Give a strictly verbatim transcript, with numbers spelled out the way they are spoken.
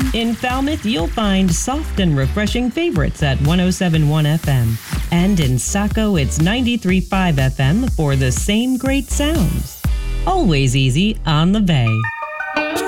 In Falmouth, you'll find soft and refreshing favorites at one oh seven point one F M. And in Saco, it's ninety-three point five F M for the same great sounds. Always easy on the Bay.